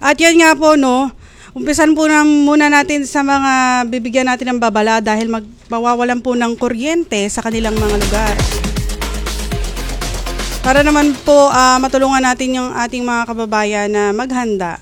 At yan nga po, no, umpisan po muna natin sa mga bibigyan natin ng babala dahil mawawalan po ng kuryente sa kanilang mga lugar. Para naman po matulungan natin yung ating mga kababayan na maghanda.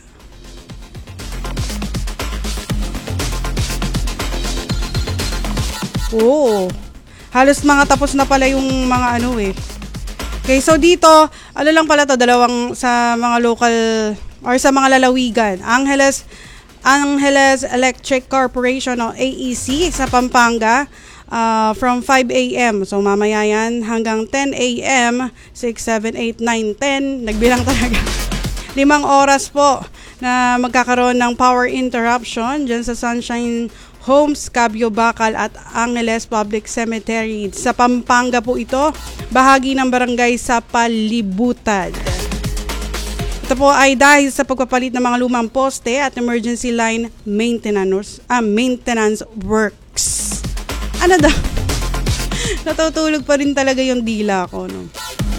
Oo, halos mga tapos na pala yung mga ano eh. Okay, so dito, ano lang pala to, dalawang sa mga local or sa mga lalawigan. Angeles Electric Corporation o AEC sa Pampanga from 5 a.m. So mamaya yan hanggang 10 a.m. 6, 7, 8, 9, 10. Nagbilang talaga. 5 oras po na magkakaroon ng power interruption dyan sa Sunshine Homes, Cabio Bacal at Angeles Public Cemetery. Sa Pampanga po ito, bahagi ng barangay sa Palibutan. Ito po ay dahil sa pagpapalit ng mga lumang poste at emergency line maintenance works. Ano daw? Natutulog pa rin talaga yung dila ko, no?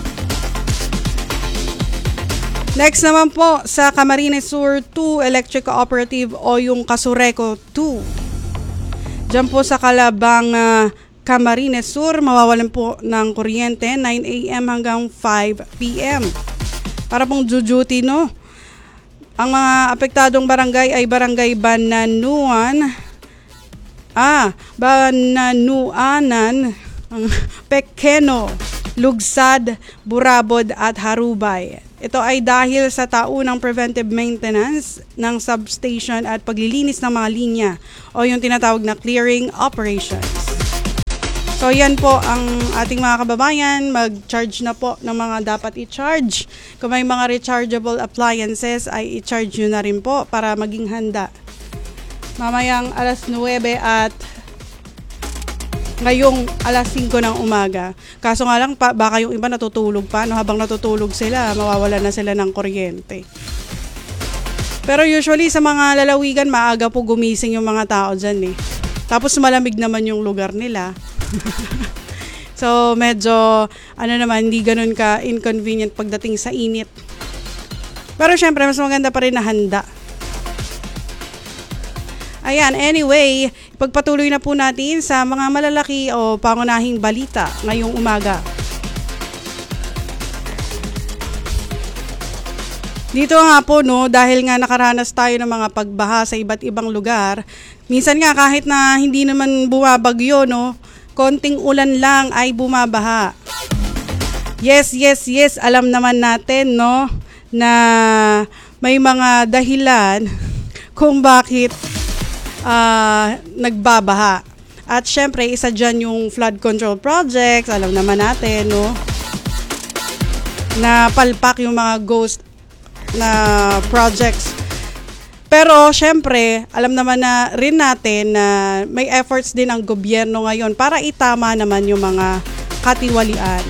Next naman po sa Camarines Sur 2 Electric Cooperative o yung Kasureco 2. Diyan po sa Calabang Camarines Sur, mawawalan po ng kuryente 9 a.m. hanggang 5 p.m. Para pong duty, no? Ang mga apektadong barangay ay Barangay Bananuanan, Pequeno, Lugsad, Burabod at Harubay. Ito ay dahil sa taunang preventive maintenance ng substation at paglilinis ng mga linya o yung tinatawag na clearing operations. So yan po ang ating mga kababayan, mag-charge na po ng mga dapat i-charge. Kung may mga rechargeable appliances ay i-charge nyo na rin po para maging handa. Mamayang alas 9 at ngayong alas 5 ng umaga. Kaso nga lang, baka yung iba natutulog pa. No? Habang natutulog sila, mawawala na sila ng kuryente. Pero usually sa mga lalawigan, maaga po gumising yung mga tao dyan eh. Tapos malamig naman yung lugar nila. So medyo, hindi ganun ka inconvenient pagdating sa init. Pero syempre, mas maganda pa rin na handa. Ayan, anyway, pagpatuloy na po natin sa mga malalaki o pangunahing balita ngayong umaga. Dito nga po, no, dahil nga nakaranas tayo ng mga pagbaha sa iba't ibang lugar, minsan nga kahit na hindi naman bumabagyo, no, konting ulan lang ay bumabaha. Yes, alam naman natin, no, na may mga dahilan kung bakit nagbabaha. At syempre, isa dyan yung flood control projects. Alam naman natin, no? Na palpak yung mga ghost na projects. Pero syempre, alam naman na rin natin na may efforts din ang gobyerno ngayon para itama naman yung mga katiwalian.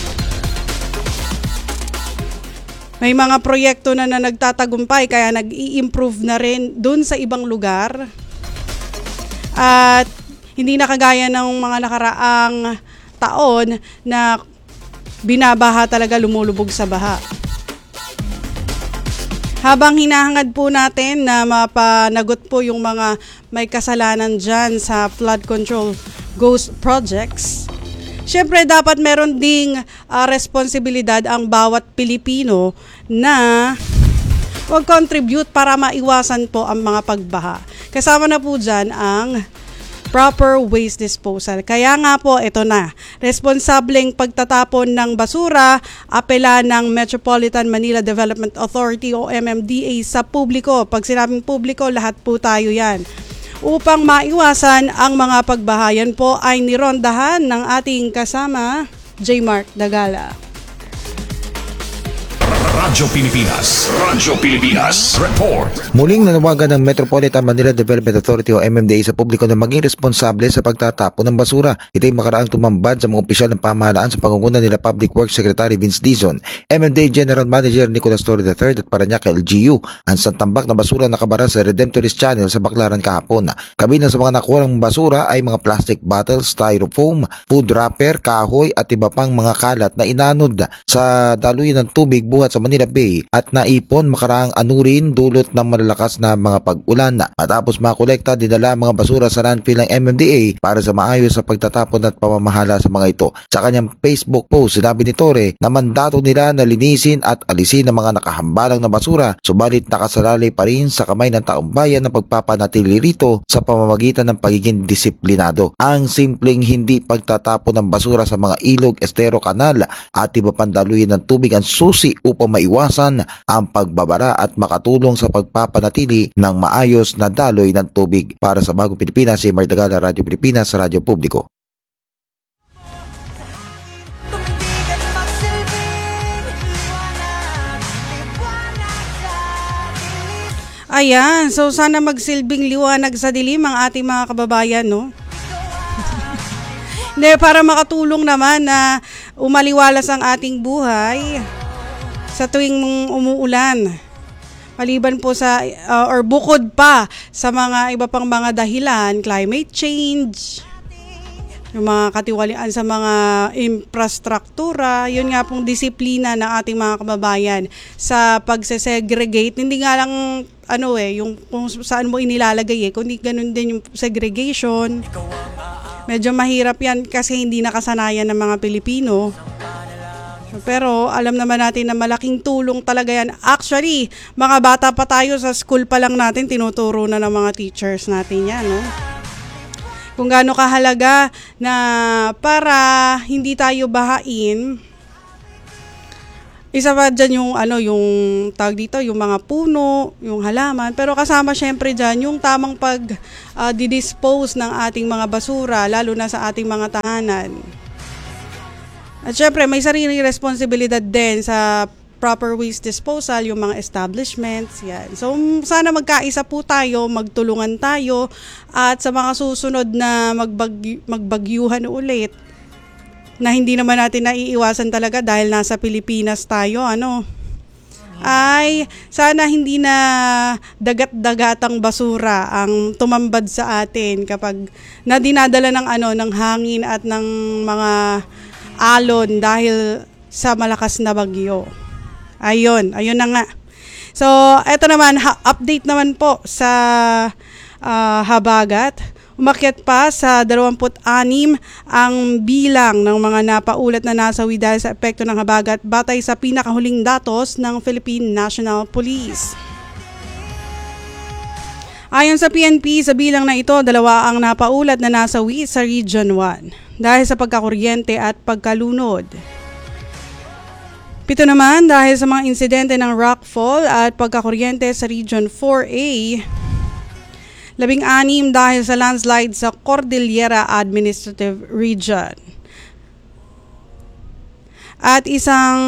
May mga proyekto na nagtatagumpay kaya nag-i-improve na rin dun sa ibang lugar. At hindi na kagaya ng mga nakaraang taon na binabaha talaga, lumulubog sa baha. Habang hinahangad po natin na mapanagot po yung mga may kasalanan dyan sa flood control ghost projects, syempre dapat meron ding responsibilidad ang bawat Pilipino na mag-contribute para maiwasan po ang mga pagbaha. Kasama na po dyan ang proper waste disposal. Kaya nga po, ito na. Responsableng pagtatapon ng basura, apela ng Metropolitan Manila Development Authority o MMDA sa publiko. Pag sinabing publiko, lahat po tayo yan. Upang maiwasan ang mga pagbahayan po ay nirondahan ng ating kasama, J. Mark Dagala. Radyo Pilipinas. Report. Muling nanawagan ng Metropolitan Manila Development Authority o MMDA sa publiko na maging responsable sa pagtatapon ng basura. Ito'y makaraang tumambad sa mga opisyal ng pamahalaan sa pangunguna nila Public Works Secretary Vince Dizon, MMDA General Manager Nicolas Torre III at Parañaque LGU. Ang santambak na basura nakabara sa Redemptorist Channel sa Baclaran kahapon. Kabilang sa mga nakuha ng basura ay mga plastic bottles, styrofoam, food wrapper, kahoy at iba pang mga kalat na inanod sa daluyan ng tubig buhat sa Manila Bay at naipon makaraang anurin dulot ng malalakas na mga pag-ulan. Matapos makolekta, dinala ang mga basura sa landfill ng MMDA para sa maayos sa pagtatapon at pamamahala sa mga ito. Sa kanyang Facebook post, sinabi ni Torre na mandato nila na linisin at alisin ang mga nakahambalang na basura, subalit nakasalalay pa rin sa kamay ng taong bayan na pagpapanatili rito sa pamamagitan ng pagiging disiplinado. Ang simpleng hindi pagtatapon ng basura sa mga ilog, estero, kanal at iba pang daluyan ng tubig ang susi upang maiwasan ang pagbabara at makatulong sa pagpapanatili ng maayos na daloy ng tubig. Para sa Bagong Pilipinas, si Mardagala, Radyo Pilipinas, Radyo Publiko. Ayan, so sana magsilbing liwanag sa dilim ang ating mga kababayan, no? Hindi, para makatulong naman na umaliwalas ang ating buhay sa tuwing umuulan. Maliban po sa, or bukod pa sa mga iba pang mga dahilan, climate change, yung mga katiwalian sa mga infrastruktura, yun nga pong disiplina ng ating mga kababayan sa pagsesegregate. Hindi nga lang yung kung saan mo inilalagay kundi ganun din yung segregation. Medyo mahirap yan kasi hindi nakasanayan ng mga Pilipino. Pero alam naman natin na malaking tulong talaga yan. Actually, mga bata pa tayo sa school pa lang natin, tinuturo na ng mga teachers natin yan, no? Kung gaano kahalaga na para hindi tayo bahain. Isa pa dyan yung tawag dito, yung mga puno, yung halaman. Pero kasama syempre dyan yung tamang didispose ng ating mga basura, lalo na sa ating mga tahanan. At syempre may sariling responsibilidad din sa proper waste disposal, yung mga establishments, yan. So sana magkaisa po tayo, magtulungan tayo, at sa mga susunod na magbagyuhan ulit, na hindi naman natin naiiwasan talaga dahil nasa Pilipinas tayo, ay sana hindi na dagat-dagatang basura ang tumambad sa atin kapag nadinadala ng hangin at ng mga alon dahil sa malakas na bagyo. Ayun na nga. So, eto naman, update naman po sa habagat. Umakyat pa sa 26 ang bilang ng mga napaulat na nasawi dahil sa epekto ng habagat batay sa pinakahuling datos ng Philippine National Police. Ayon sa PNP, sa bilang na ito, 2 ang napaulat na nasawi sa Region 1 dahil sa pagkakuryente at pagkalunod. 7 naman dahil sa mga insidente ng rockfall at pagkakuryente sa Region 4A. 16 dahil sa landslide sa Cordillera Administrative Region. At isang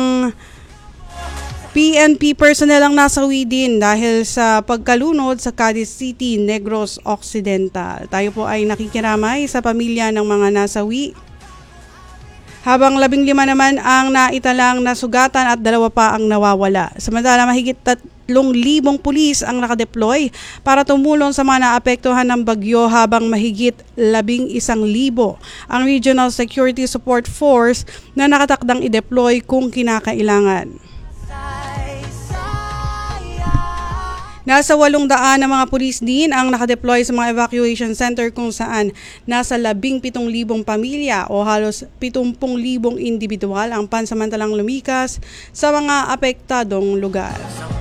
PNP personnel ang nasawi din dahil sa pagkalunod sa Cadiz City, Negros Occidental. Tayo po ay nakikiramay sa pamilya ng mga nasawi. Habang 15 naman ang naitalang nasugatan at 2 pa ang nawawala. Samantala, mahigit 3,000 pulis ang nakadeploy para tumulong sa mga naapektuhan ng bagyo habang mahigit 11,000 ang Regional Security Support Force na nakatakdang i-deploy kung kinakailangan. Nasa 800 na mga pulis din ang nakadeploy sa mga evacuation center kung saan nasa 17,000 pamilya o halos 70,000 individual ang pansamantalang lumikas sa mga apektadong lugar.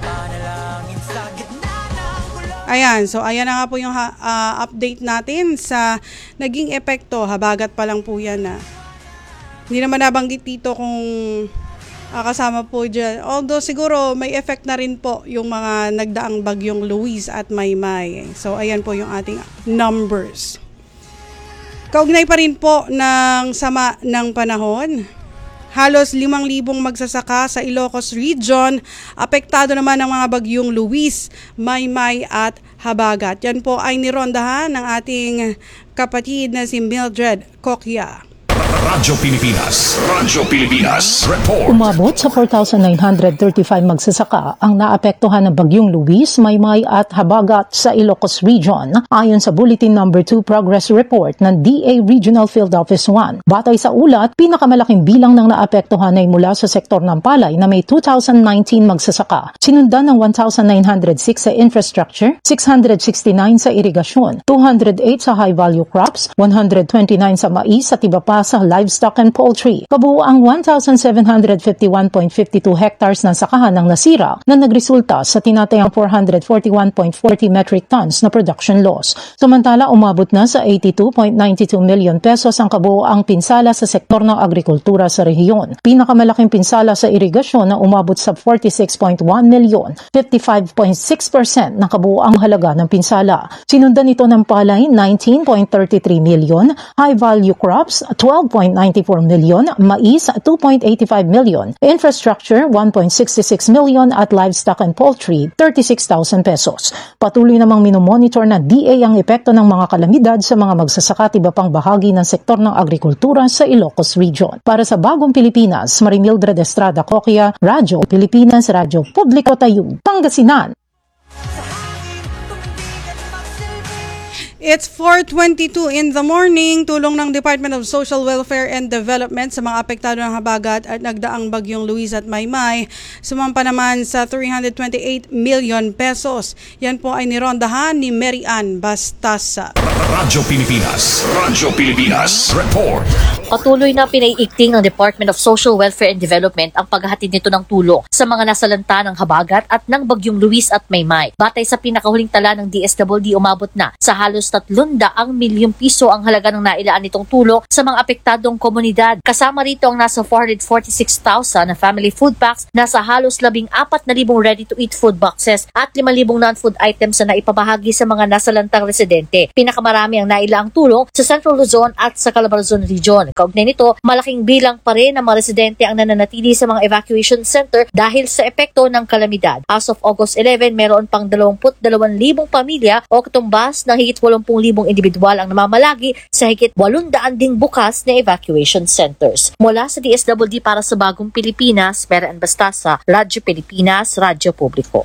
Ayan, so ayan na nga po yung update natin sa naging epekto. Habagat pa lang po yan na. Hindi naman nabanggit dito kung kasama po dyan. Although siguro may effect na rin po yung mga nagdaang bagyong Luis at Maymay. So ayan po yung ating numbers. Kaugnay pa rin po ng sama ng panahon. Halos 5,000 magsasaka sa Ilocos Region. Apektado naman ng mga bagyong Luis, Maymay at Habagat. Yan po ay nirondahan ng ating kapatid na si Mildred Coquia. Radyo Pilipinas. Radyo Pilipinas. Report. Umabot sa 4,935 magsasaka ang naapektuhan ng Bagyong Luis, Maymay at Habagat sa Ilocos Region ayon sa Bulletin No. 2 Progress Report ng DA Regional Field Office 1. Batay sa ulat, pinakamalaking bilang ng naapektuhan ay mula sa sektor ng palay na may 2,019 magsasaka. Sinundan ng 1,906 sa infrastructure, 669 sa irigasyon, 208 sa high-value crops, 129 sa mais at iba pa sa livestock and poultry. Kabuuang 1,751.52 hectares ng sakahan ang nasira na nagresulta sa tinatayang 441.40 metric tons na production loss. Samantala, umabot na sa 82.92 million pesos ang kabuuang pinsala sa sektor ng agrikultura sa rehiyon. Pinakamalaking pinsala sa irigasyon na umabot sa 46.1 million, 55.6% ng kabuuang halaga ng pinsala. Sinundan ito ng palay 19.33 million, high-value crops 12.94 million, mais 2.85 million, infrastructure 1.66 million at livestock and poultry 36,000 pesos. Patuloy namang minomonitor na DA ang epekto ng mga kalamidad sa mga magsasaka at iba pang bahagi ng sektor ng agrikultura sa Ilocos Region. Para sa Bagong Pilipinas, Marimildred Estrada Coquia, Radyo Pilipinas, Radyo Publiko Tayug, Pangasinan. It's 4:22 in the morning. Tulong ng Department of Social Welfare and Development sa mga apektado ng habagat at nagdaang bagyong Luis at Maymay. Sumampa naman sa 328 million pesos. Yan po ay nirondahan ni Mary Ann Bastasa. Radyo Pilipinas. Radyo Pilipinas. Report. Patuloy na pinaiigting ng Department of Social Welfare and Development ang paghahatid nito ng tulong sa mga nasalanta ng habagat at ng bagyong Luis at Maymay. Batay sa pinakahuling tala ng DSWD, umabot na sa halos 300 milyong piso ang halaga ng nailaan nitong tulong sa mga apektadong komunidad. Kasama rito ang nasa 446,000 na family food packs, nasa halos 14,000 ready-to-eat food boxes at 5,000 non-food items na naipabahagi sa mga nasalantang residente. Pinakamarami ang nailaang tulong sa Central Luzon at sa Calabarzon Region. Kaugnay nito, malaking bilang pa rin ng mga residente ang nananatili sa mga evacuation center dahil sa epekto ng kalamidad. As of August 11, meron pang 22,000 pamilya o katumbas ng higit 80,000 individual ang namamalagi sa higit 800 ding bukas na evacuation centers. Mula sa DSWD para sa Bagong Pilipinas, Mary Ann Bastasa, Radyo Pilipinas, Radyo Publiko.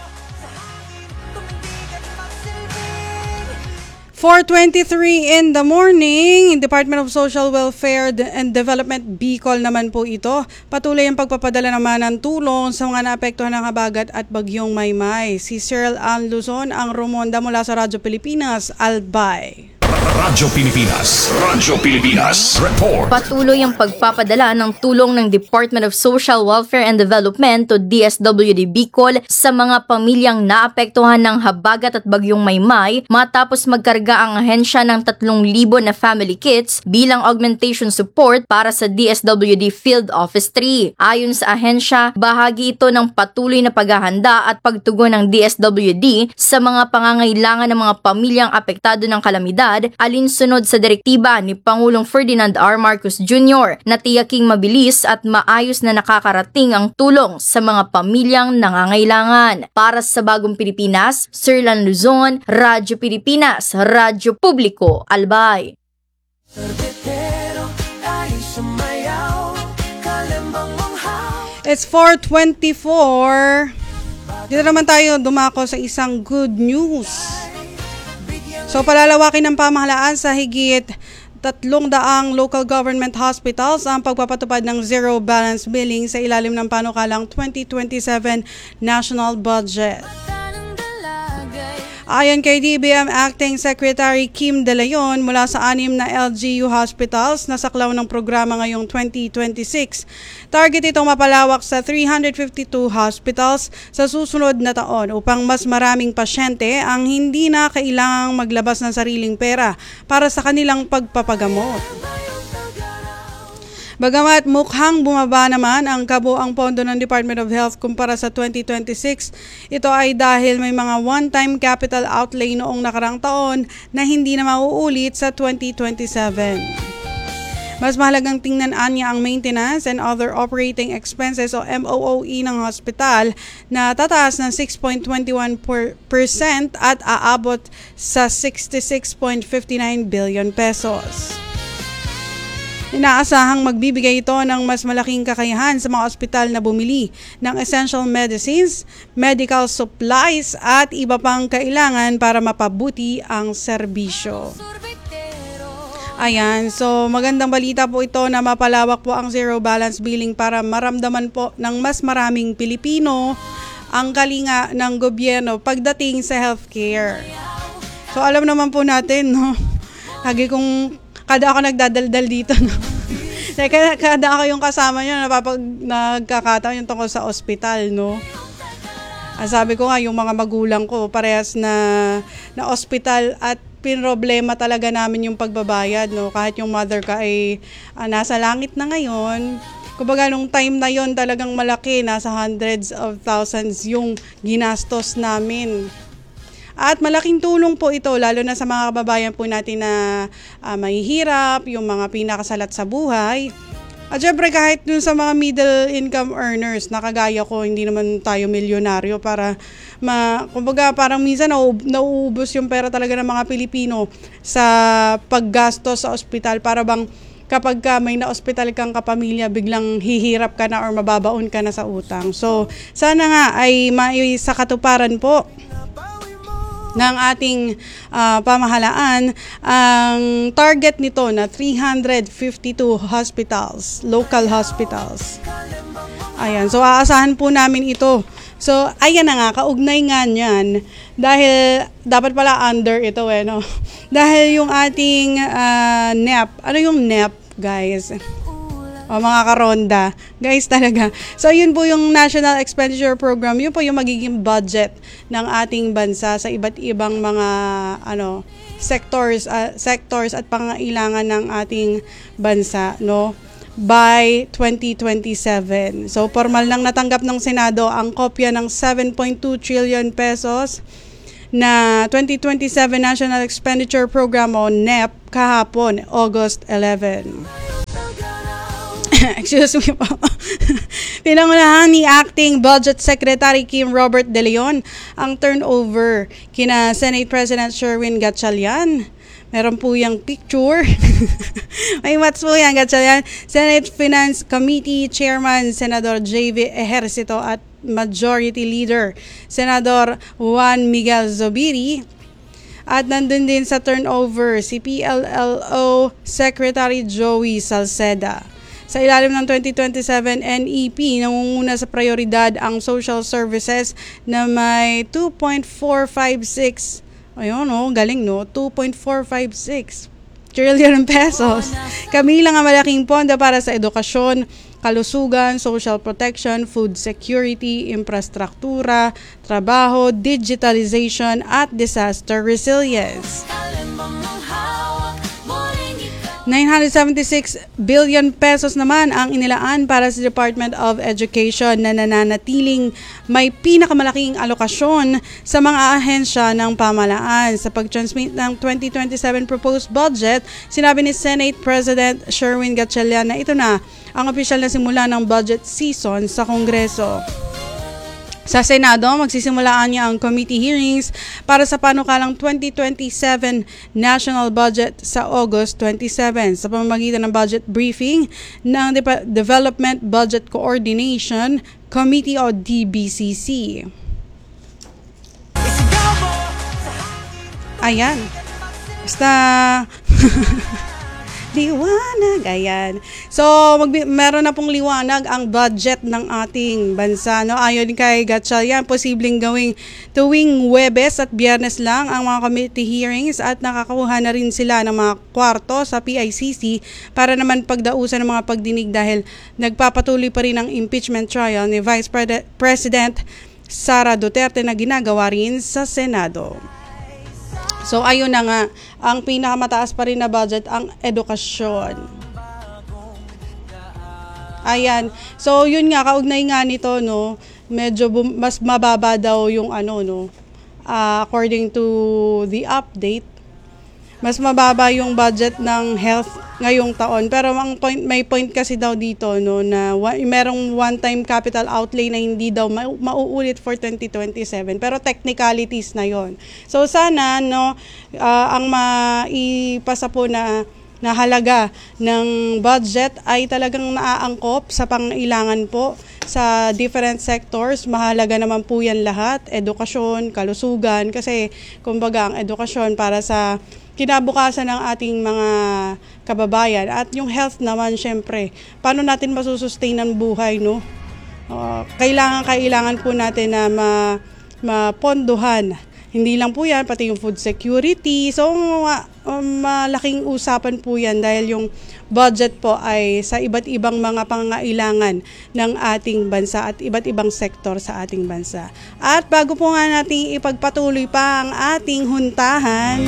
4:23 in the morning, Department of Social Welfare and Development Bicol naman po ito. Patuloy ang pagpapadala naman ng tulong sa mga naapektuhan ng habagat at bagyong Maymay. Si Cyril Ann Luzon ang rumonda mula sa Radyo Pilipinas, Albay. Radyo Pilipinas. Radyo Pilipinas. Report. Patuloy ang pagpapadala ng tulong ng Department of Social Welfare and Development to DSWD Bicol sa mga pamilyang naapektuhan ng habagat at bagyong Maymay matapos magkarga ang ahensya ng 3,000 na family kits bilang augmentation support para sa DSWD Field Office 3. Ayon sa ahensya, bahagi ito ng patuloy na paghahanda at pagtugon ng DSWD sa mga pangangailangan ng mga pamilyang apektado ng kalamidad alinsunod sa direktiba ni Pangulong Ferdinand R. Marcos Jr. na tiyaking mabilis at maayos na nakakarating ang tulong sa mga pamilyang nangangailangan. Para sa Bagong Pilipinas, Sirlan Luzon, Radyo Pilipinas, Radyo Publiko, Albay. It's 4:24. Dito naman tayo dumako sa isang good news. So palalawakin ng pamahalaan sa higit 300 local government hospitals ang pagpapatupad ng zero balance billing sa ilalim ng panukalang 2027 national budget. Ayon kay DBM Acting Secretary Kim De Leon, mula sa 6 na LGU hospitals na saklaw ng programa ngayong 2026, target itong mapalawak sa 352 hospitals sa susunod na taon upang mas maraming pasyente ang hindi na kailangang maglabas ng sariling pera para sa kanilang pagpapagamot. Bagamat mukhang bumaba naman ang kabuang pondo ng Department of Health kumpara sa 2026, ito ay dahil may mga one-time capital outlay noong nakarang taon na hindi na mauulit sa 2027. Mas mahalagang tingnan niya ang maintenance and other operating expenses o MOOE ng hospital na tataas ng 6.21% at aabot sa 66.59 billion pesos. Inaasahang magbibigay ito ng mas malaking kakayahan sa mga ospital na bumili ng essential medicines, medical supplies at iba pang kailangan para mapabuti ang serbisyo. Ayan, so magandang balita po ito na mapalawak po ang zero balance billing para maramdaman po ng mas maraming Pilipino ang kalinga ng gobyerno pagdating sa healthcare. So alam naman po natin, no? Lagi kong kada ako nagdadaldal dito, no? Kada ako yung kasama nyo, nagkakataon yung tungkol sa ospital, no? Sabi ko nga, yung mga magulang ko, parehas na ospital at pinroblema talaga namin yung pagbabayad, no? Kahit yung mother ka ay nasa langit na ngayon. Kumbaga, nung time na yon talagang malaki, nasa hundreds of thousands yung ginastos namin. At malaking tulong po ito, lalo na sa mga kababayan po natin na mahihirap, yung mga pinakasalat sa buhay. At syempre kahit dun sa mga middle income earners na kagaya ko, hindi naman tayo milyonaryo para kumbaga parang minsan nauubos yung pera talaga ng mga Pilipino sa paggastos sa ospital para bang kapag may na-ospital kang kapamilya, biglang hihirap ka na or mababaon ka na sa utang. So sana nga ay sa katuparan po ng ating pamahalaan ang target nito na 352 hospitals, local hospitals. Ayan, so aasahan po namin ito. So ayan na nga, kaugnay nga niyan dahil dapat pala under ito no? Dahil yung ating NEP, ano yung NEP guys? O mga karonda, guys talaga. So yun po yung National Expenditure Program, yun po yung magiging budget ng ating bansa sa iba't ibang mga sectors at pangailangan ng ating bansa, no? By 2027. So formal nang natanggap ng Senado ang kopya ng 7.2 trillion pesos na 2027 National Expenditure Program o NEP kahapon, August 11. Excuse me po. Pinangunahan ni Acting Budget Secretary Kim Robert De Leon ang turnover kina Senate President Sherwin Gatchalian. Meron po yung picture. May mats po yan, Gatchalian. Senate Finance Committee Chairman Senador J.V. Ejercito at Majority Leader Senador Juan Miguel Zubiri. At nandun din sa turnover si PLLO Secretary Joey Salceda. Sa ilalim ng 2027 NEP, nangunguna sa prioridad ang social services na may 2.456, ayun galing 2.456 trillion pesos. Kabilang ang malaking pondo para sa edukasyon, kalusugan, social protection, food security, infrastruktura, trabaho, digitalization at disaster resilience. 976 billion pesos naman ang inilaan para sa Department of Education na nananatiling may pinakamalaking alokasyon sa mga ahensya ng pamahalaan. Sa pag-transmit ng 2027 proposed budget, sinabi ni Senate President Sherwin Gatchalian na ito na ang opisyal na simula ng budget season sa Kongreso. Sa Senado, magsisimulaan niya ang committee hearings para sa panukalang 2027 national budget sa August 27 sa pamamagitan ng budget briefing ng Development Budget Coordination Committee o DBCC. Ayan. Basta liwanag, ayan. So, meron na pong liwanag ang budget ng ating bansa. No? Ayon kay Gatchalian, posibleng gawing tuwing Huwebes at Biyernes lang ang mga committee hearings at nakakakuha na rin sila ng mga kwarto sa PICC para naman pagdausan ng mga pagdinig dahil nagpapatuloy pa rin ang impeachment trial ni Vice President Sara Duterte na ginagawa rin sa Senado. So ayun na nga, ang pinakamataas pa rin na budget ang edukasyon. Ayan. So yun nga, kaugnay nga nito, no, medyo mas mababa daw yung according to the update, mas mababa yung budget ng health ngayong taon. Pero may point kasi daw dito, no, na merong one-time capital outlay na hindi daw mauulit for 2027. Pero technicalities na yon. So sana, no, ang maipasa po na na halaga ng budget ay talagang naaangkop sa pangailangan po sa different sectors. Mahalaga naman po yan lahat, edukasyon, kalusugan, kasi kumbaga ang edukasyon para sa kinabukasan ng ating mga kababayan, at yung health naman syempre, paano natin masusustain ang buhay, no? Kailangan po natin na mapondohan. Hindi lang po yan, pati yung food security. So, malaking usapan po yan dahil yung budget po ay sa iba't ibang mga pangangailangan ng ating bansa at iba't ibang sektor sa ating bansa. At bago po nga natin ipagpatuloy pa ang ating huntahan,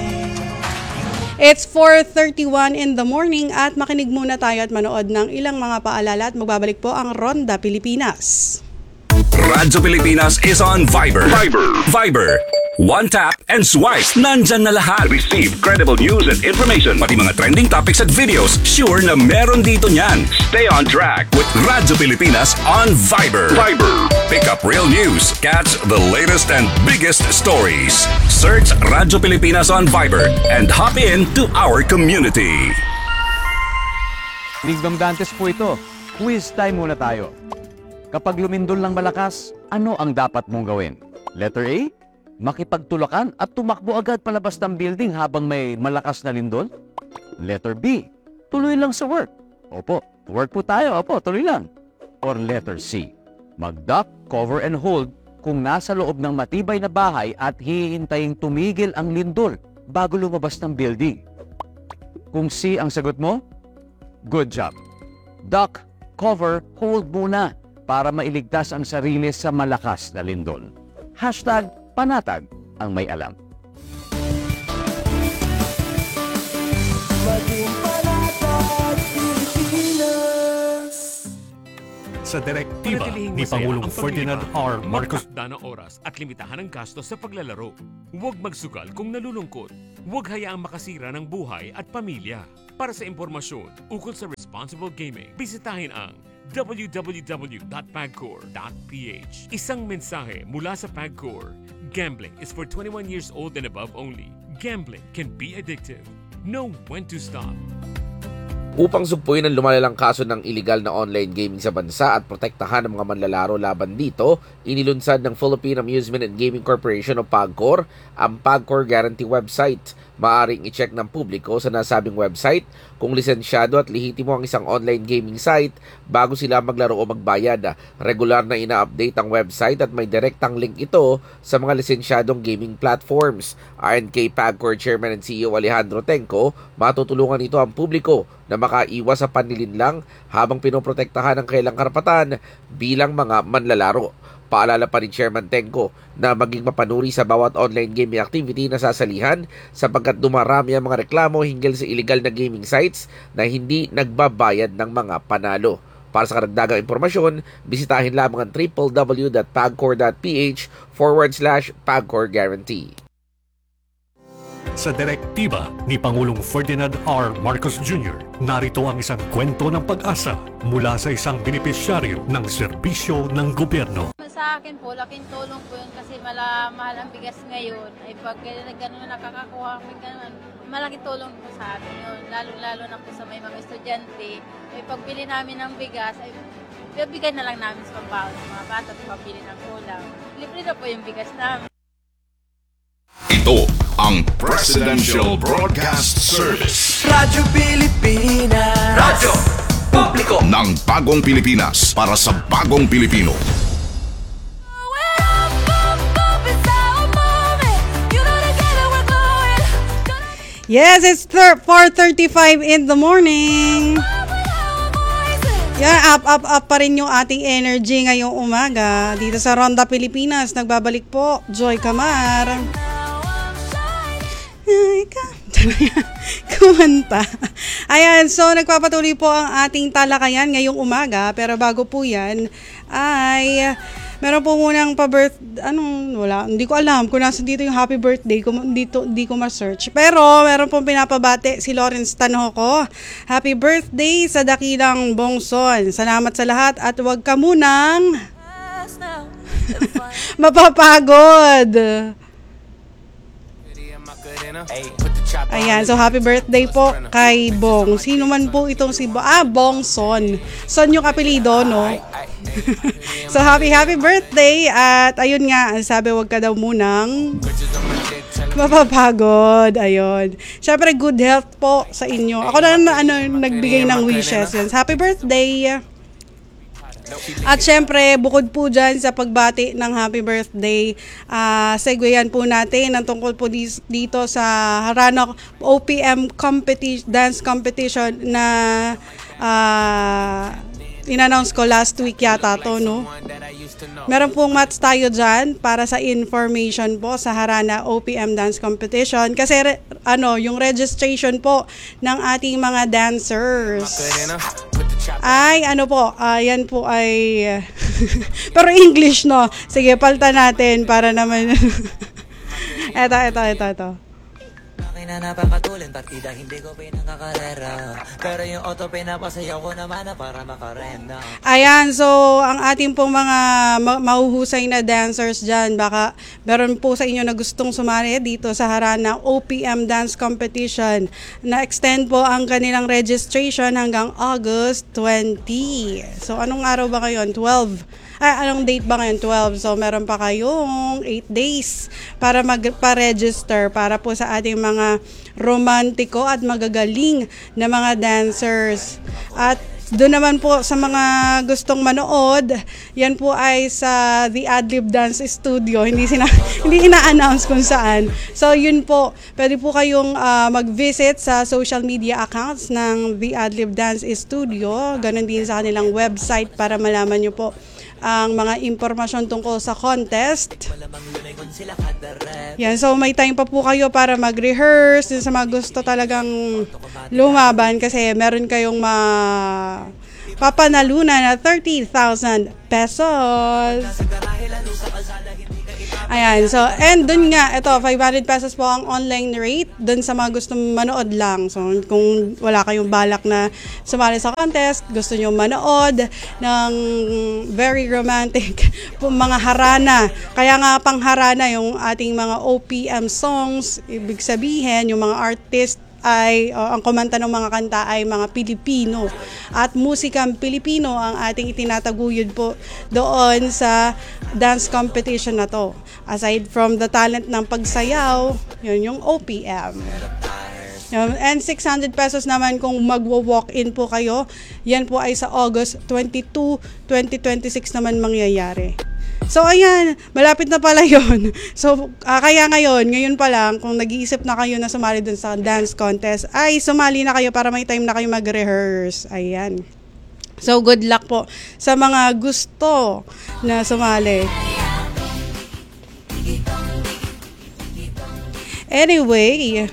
it's 4:31 in the morning at makinig muna tayo at manood ng ilang mga paalala at magbabalik po ang Ronda Pilipinas. Radyo Pilipinas is on Viber. Viber. One tap and swipe. Nandyan na lahat. Receive credible news and information. Pati mga trending topics at videos. Sure na meron dito niyan. Stay on track with Radyo Pilipinas on Viber. Pick up real news. Catch the latest and biggest stories. Search Radyo Pilipinas on Viber and hop in to our community. Lingdom Dantes po ito. Quiz time muna tayo. Kapag lumindol ng malakas, ano ang dapat mong gawin? Letter A, makipagtulakan at tumakbo agad palabas ng building habang may malakas na lindol? Letter B, tuloy lang sa work. Opo, work po tayo. Opo, tuloy lang. Or letter C, mag-duck, cover and hold kung nasa loob ng matibay na bahay at hihintaying tumigil ang lindol bago lumabas ng building. Kung C ang sagot mo, good job. Duck, cover, hold muna para mailigtas ang sarili sa malakas na lindol. Hashtag panatag ang may alam. Sa direktiba ni Pangulong Ferdinand R. Marcos, magtakda ng oras at limitahan ang gastos sa paglalaro. Huwag magsugal kung nalulungkot. Huwag hayaang makasira ng buhay at pamilya. Para sa impormasyon ukol sa responsible gaming, bisitahin ang www.pagcor.ph. Isang mensahe mula sa Pagcor. Gambling is for 21 years old and above only. Gambling can be addictive. Know when to stop. Upang sugpuin ang lumalalang kaso ng illegal na online gaming sa bansa at protektahan ang mga manlalaro laban dito, inilunsad ng Philippine Amusement and Gaming Corporation o PAGCOR ang PAGCOR Guarantee website. Maaring i-check ng publiko sa nasabing website kung lisensyado at lehitimo ang isang online gaming site bago sila maglaro o magbayad. Regular na ina-update ang website at may direktang link ito sa mga lisensyadong gaming platforms. Ayon kay PAGCOR Chairman and CEO Alejandro Tenco, matutulungan ito ang publiko na makaiwas sa panlilinlang habang pinoprotektahan ang kailang karapatan bilang mga manlalaro. Paalala pa ni Chairman Tenco na maging mapanuri sa bawat online gaming activity na sasalihan sapagkat dumarami ang mga reklamo hinggil sa illegal na gaming sites na hindi nagbabayad ng mga panalo. Para sa karagdagang impormasyon, bisitahin lamang ang www.pagcor.ph/PAGCOR Guarantee. sa direktiba ni Pangulong Ferdinand R. Marcos Jr., narito ang isang kwento ng pag-asa mula sa isang benepisyaryo ng serbisyo ng gobyerno. Sa akin po, laking tulong po yun kasi mahal ang bigas ngayon. Ay pag gano'n nakakakuha kami gano'n, malaking tulong po sa atin yun. Lalo na po sa may mga estudyante. Ay pagbili namin ng bigas, ay bibigyan na lang namin sa pambaon sa mga bata at pabili ng ulam. Libre na po yung bigas namin. Ito ang Presidential Broadcast Service. Radyo Pilipinas. Radyo Publiko ng Bagong Pilipinas para sa Bagong Pilipino. Yes, it's 4:35 in the morning. Yeah, up pa rin yung ating energy ngayong umaga. Dito sa Ronda Pilipinas, nagbabalik po, Joy Camar. Ay, kumanta. Ayan, so nagpapatuloy po ang ating talakayan ngayong umaga. Pero bago po yan, ay meron po munang hindi ko alam kung nasa dito yung happy birthday, hindi ko ma-search. Pero meron pong pinapabate si Lawrence Tanhoco. Happy birthday sa dakilang Bongson. Salamat sa lahat at huwag ka munang mapapagod. Ayan, so happy birthday po kay Bong. Sino man po itong si Bong Son. Son yung apelido, no? So happy birthday. At ayun nga, sabi wag ka daw munang mapapagod. Ayun. Syempre, good health po sa inyo. Ako na nagbigay ng wishes. Happy birthday. At syempre, bukod po dyan sa pagbati ng happy birthday, segwayan po natin ang tungkol po dito sa Harana OPM dance competition na in-announce ko last week yata to, no? Meron pong match tayo dyan para sa information po sa Harana OPM Dance Competition. Kasi yung registration po ng ating mga dancers ay yan po ay pero English, no? Sige, palta natin para naman eto. Na napakatulin, partida hindi ko pinakakarera. Pero yung auto pinapasayaw ko naman na para makarenda. Ayan, so ang ating pong mga mahuhusay na dancers dyan, baka meron po sa inyo na gustong sumali dito sa Harana OPM Dance Competition. Na-extend po ang kanilang registration hanggang August 20. So anong araw ba ngayon? 12. Anong date ba ngayon? 12. So, meron pa kayong 8 days para magpa-register para po sa ating mga romantiko at magagaling na mga dancers. At doon naman po sa mga gustong manood, yan po ay sa The Adlib Dance Studio. Hindi ina-announce kung saan. So, yun po. Pwede po kayong mag-visit sa social media accounts ng The Adlib Dance Studio. Ganon din sa kanilang website para malaman nyo po ang mga impormasyon tungkol sa contest. Yan, so may time pa po kayo para mag-rehearse din sa mga gusto talagang lumaban kasi meron kayong papanalunan na 30,000 pesos. Ayan, so, and dun nga, ito, 500 pesos po ang online rate dun sa mga gusto manood lang. So, kung wala kayong balak na sumali sa contest, gusto nyo manood ng very romantic mga harana. Kaya nga pang harana yung ating mga OPM songs, ibig sabihin, yung mga artist ay ang kumanta ng mga kanta ay mga Pilipino at musikang Pilipino ang ating itinataguyod po doon sa dance competition na to. Aside from the talent ng pagsayaw, yun yung OPM. And 600 pesos naman kung magwo-walk-in po kayo. Yan po ay sa August 22, 2026 naman mangyayari. So, ayan, malapit na pala yun. So, kaya ngayon pa lang, kung nag-iisip na kayo na sumali dun sa dance contest, ay sumali na kayo para may time na kayo mag-rehearse. Ayan. So, good luck po sa mga gusto na sumali. Anyway,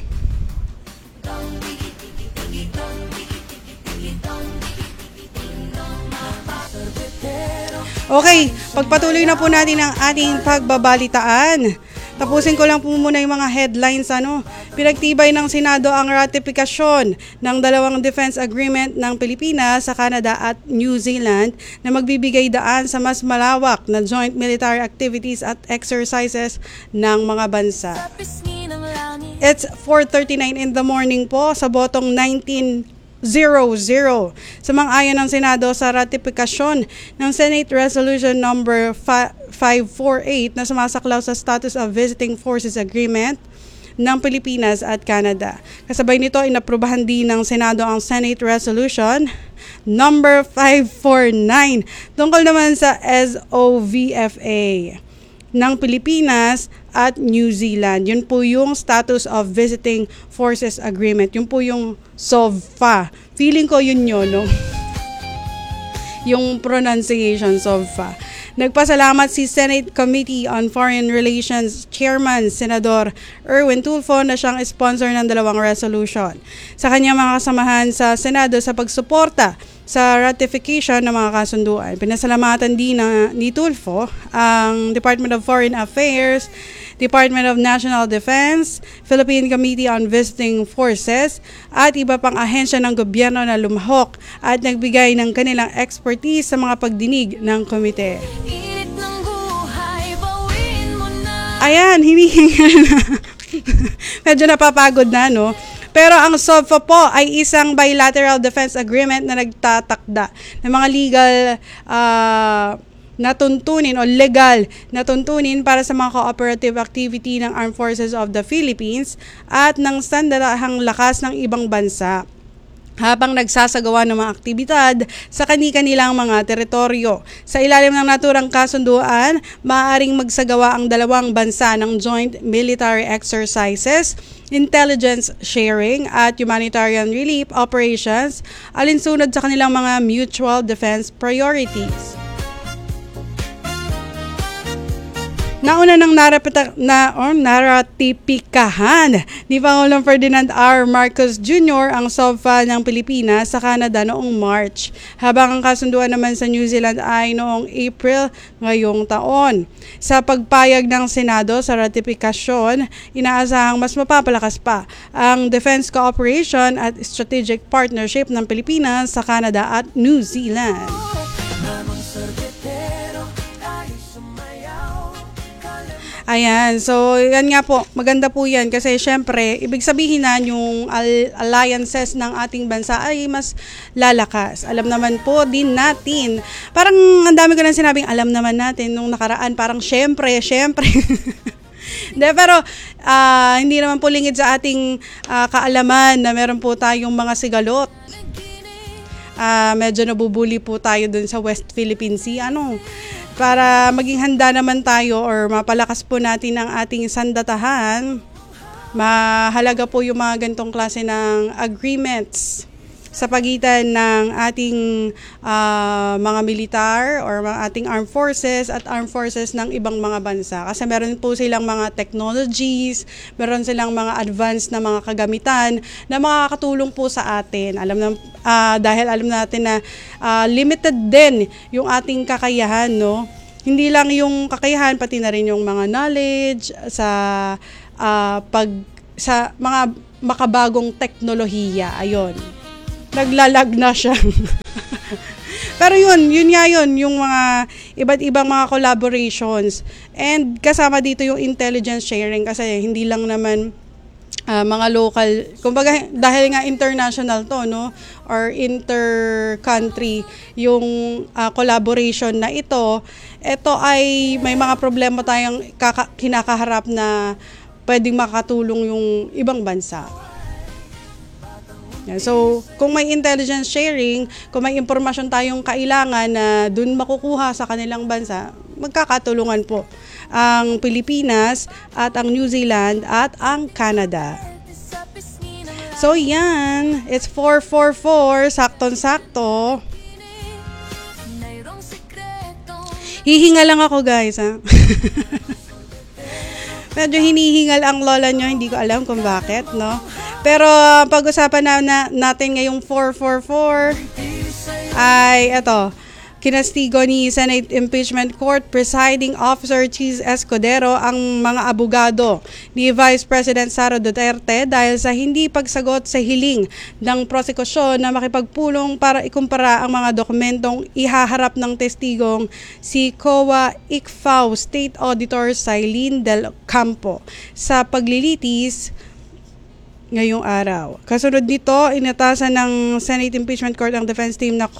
okay, pagpatuloy na po natin ang ating pagbabalitaan. Tapusin ko lang po muna yung mga headlines. Pinagtibay ng Senado ang ratifikasyon ng 2 defense agreement ng Pilipinas sa Canada at New Zealand na magbibigay daan sa mas malawak na joint military activities at exercises ng mga bansa. It's 4:39 in the morning po sa botong 19-0 Sumang-ayon ng Senado sa ratifikasyon ng Senate Resolution number 548 na sumasaklaw sa Status of Visiting Forces Agreement ng Pilipinas at Canada. Kasabay nito, inaprubahan din ng Senado ang Senate Resolution number 549 tungkol naman sa SOVFA ng Pilipinas at New Zealand. Yun po yung Status of Visiting Forces Agreement. Yun po yung SOVFA. Feeling ko yun no? Yung pronunciation, SOVFA. Nagpasalamat si Senate Committee on Foreign Relations Chairman Senador Erwin Tulfo na siyang sponsor ng 2 resolution. Sa kanyang mga kasamahan sa Senado sa pagsuporta sa ratification ng mga kasunduan. Pinasalamatan din ni Tulfo ang Department of Foreign Affairs, Department of National Defense, Philippine Committee on Visiting Forces, at iba pang ahensya ng gobyerno na lumahok at nagbigay ng kanilang expertise sa mga pagdinig ng komite. Ayan, hinihingal na. Medyo napapagod na, no? Pero ang SOFA po ay isang bilateral defense agreement na nagtatakda ng mga legal na tuntunin o legal na tuntunin para sa mga cooperative activity ng Armed Forces of the Philippines at ng sandatahang lakas ng ibang bansa habang nagsasagawa ng mga aktibidad sa kani-kanilang mga teritoryo. Sa ilalim ng naturang kasunduan, maaaring magsagawa ang dalawang bansa ng joint military exercises, intelligence sharing at humanitarian relief operations alinsunod sa kanilang mga mutual defense priorities. Nauna ng naratipikahan ni Pangulong Ferdinand R. Marcos Jr. ang SOFA ng Pilipinas sa Canada noong March, habang ang kasunduan naman sa New Zealand ay noong April ngayong taon. Sa pagpayag ng Senado sa ratifikasyon, inaasahang mas mapapalakas pa ang defense cooperation at strategic partnership ng Pilipinas sa Canada at New Zealand. Ayan, so yan nga po, maganda po yan kasi syempre, ibig sabihin na yung alliances ng ating bansa ay mas lalakas. Alam naman po din natin, parang ang dami ko nang sinabing alam naman natin nung nakaraan, parang syempre. Pero hindi naman po lingid sa ating kaalaman na meron po tayong mga sigalot. Medyo nabubuli po tayo dun sa West Philippine Sea. Para maging handa naman tayo or mapalakas po natin ang ating sandatahan, mahalaga po yung mga ganitong klase ng agreements sa pagitan ng ating mga militar or mga ating armed forces at armed forces ng ibang mga bansa. Kasi meron po silang mga technologies, meron silang mga advanced na mga kagamitan na makakatulong po sa atin. Dahil alam natin na limited din yung ating kakayahan, no? Hindi lang yung kakayahan, pati na rin yung mga knowledge sa mga makabagong teknolohiya. Ayun. Naglalag na siya. Pero yun yung mga iba't ibang mga collaborations. And kasama dito yung intelligence sharing kasi hindi lang naman mga local, kumbaga dahil nga international to, no, or inter-country yung collaboration na ito ay may mga problema tayong kinakaharap na pwedeng makatulong yung ibang bansa. So, kung may intelligence sharing, kung may impormasyon tayong kailangan na dun makukuha sa kanilang bansa, magkakatulungan po ang Pilipinas at ang New Zealand at ang Canada. So, yan. It's 4:44, saktong-sakto. Hihinga lang ako, guys, ha? Medyo hinihingal ang lola nyo, hindi ko alam kung bakit, no? Pero pag-usapan natin ngayong 444 ay ito, kinastigo ni Senate Impeachment Court Presiding Officer Cheese Escudero ang mga abogado ni Vice President Sara Duterte dahil sa hindi pagsagot sa hiling ng prosekusyon na makipagpulong para ikumpara ang mga dokumentong ihaharap ng testigong si COA ICFAO State Auditor Cylene Del Campo sa paglilitis ngayong araw. Kasunod nito, inatasan ng Senate Impeachment Court ang defense team na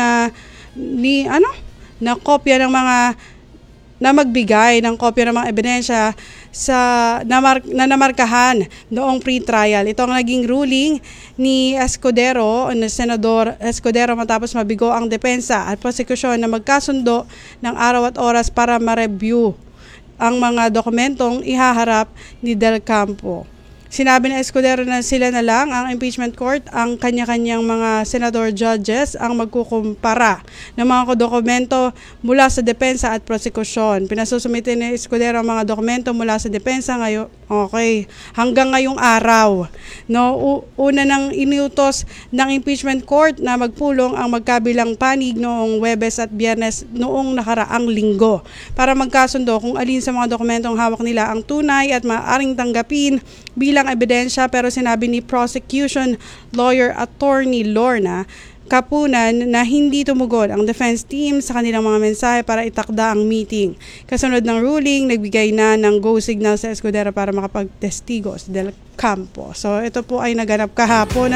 kopya ng mga na magbigay ng kopya ng mga ebidensya na namarkahan noong pre-trial. Ito ang naging ruling ni Senador Escudero matapos mabigo ang depensa at prosekusyon na magkasundo ng araw at oras para ma-review ang mga dokumentong ihaharap ni Del Campo. Sinabi na Escudero na sila na lang, ang impeachment court, ang kanya-kanyang mga senador judges ang magkukumpara ng mga dokumento mula sa depensa at prosekusyon. Pinasusumitin ni Escudero ang mga dokumento mula sa depensa hanggang ngayong araw. No, una nang iniutos ng impeachment court na magpulong ang magkabilang panig noong Huwebes at Biyernes noong nakaraang linggo para magkasundo kung alin sa mga dokumentong hawak nila ang tunay at maaaring tanggapin bilang ebidensya, pero sinabi ni prosecution lawyer attorney Lorna Kapunan na hindi tumugon ang defense team sa kanilang mga mensahe para itakda ang meeting. Kasunod ng ruling, nagbigay na ng go signal sa Escudero para makapagtestigo sa Del Campo. So ito po ay naganap kahapon.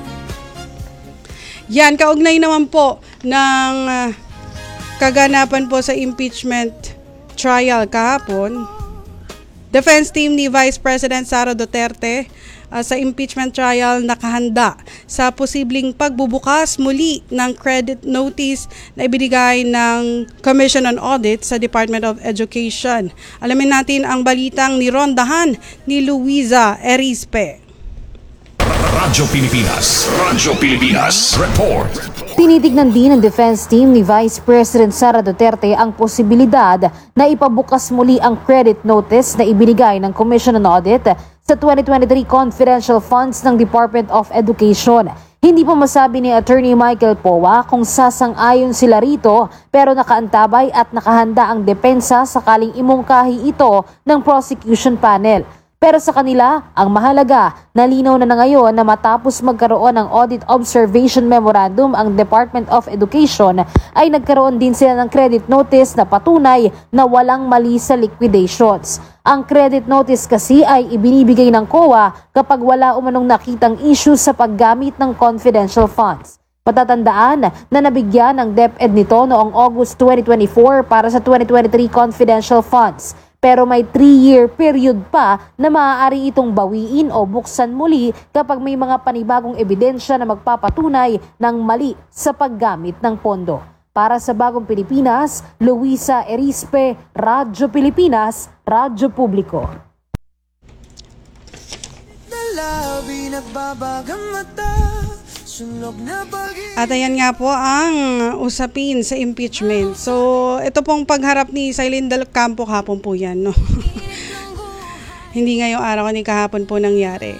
Yan, kaugnay naman po ng kaganapan po sa impeachment trial kahapon. Defense team ni Vice President Sara Duterte sa impeachment trial nakahanda sa posibleng pagbubukas muli ng credit notice na ibinigay ng Commission on Audit sa Department of Education. Alamin natin ang balitang nirondahan ni Luisa Erispe. Radyo Pilipinas. Report. Tinitignan din ng defense team ni Vice President Sara Duterte ang posibilidad na ipabukas muli ang credit notice na ibinigay ng Commission on Audit sa 2023 confidential funds ng Department of Education. Hindi pa masabi ni Attorney Michael Powa kung sasang-ayon sila rito, pero nakaantabay at nakahanda ang depensa sakaling imungkahi ito ng prosecution panel. Pero sa kanila, ang mahalaga, nalinaw na ngayon na matapos magkaroon ng Audit Observation Memorandum ang Department of Education, ay nagkaroon din sila ng credit notice na patunay na walang mali sa liquidations. Ang credit notice kasi ay ibinibigay ng COA kapag wala umanong nakitang issue sa paggamit ng confidential funds. Patatandaan na nabigyan ng DepEd nito noong August 2024 para sa 2023 confidential funds. Pero may 3-year period pa na maaari itong bawiin o buksan muli kapag may mga panibagong ebidensya na magpapatunay ng mali sa paggamit ng pondo. Para sa Bagong Pilipinas, Luisa Erispe, Radyo Pilipinas, Radyo Publiko. At ayan nga po ang usapin sa impeachment. So, ito pong pagharap ni Silene Del Campo kahapon po yan, no? Hindi ngayong araw ni kahapon po nangyari.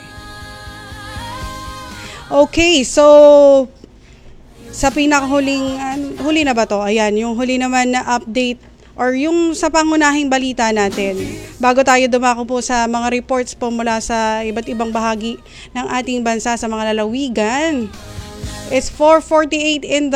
Okay, so sa pinakahuling, huli na ba to? Ayan, yung huli naman na update or yung sa pangunahing balita natin. Bago tayo dumako po sa mga reports po mula sa iba't ibang bahagi ng ating bansa sa mga lalawigan. It's 4:48 in the